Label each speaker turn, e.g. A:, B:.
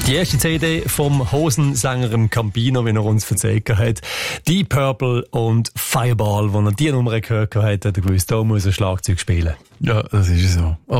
A: Die erste CD vom Hosensänger Campino, wie er uns erzählt hat. Deep Purple und Fireball, wo er die Nummer gehört hat, hat er gewusst, da muss er Schlagzeug spielen.
B: Ja, das ist so.